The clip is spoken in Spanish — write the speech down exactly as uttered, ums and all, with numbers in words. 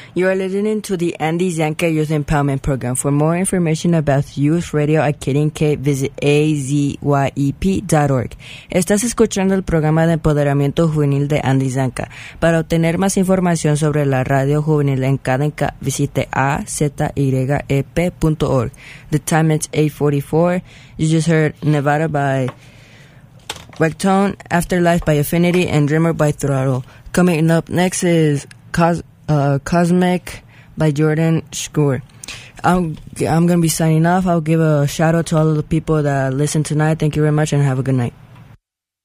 You are listening to the Andy Zanka Youth Empowerment Program. For more information about Youth Radio at K D N K, visit a z y e p dot org. Estás escuchando el programa de empoderamiento juvenil de Andy Zanka. Para obtener más información sobre la radio juvenil en K D N K, visite a z y e p dot org. The time is eight forty-four. You just heard Nevada by Rectone, Afterlife by Affinity, and Dreamer by Throttle. Coming up next is Cos- uh, Cosmic by Jordan Schur. I'm I'm gonna be signing off. I'll give a shout out to all of the people that listen tonight. Thank you very much and have a good night.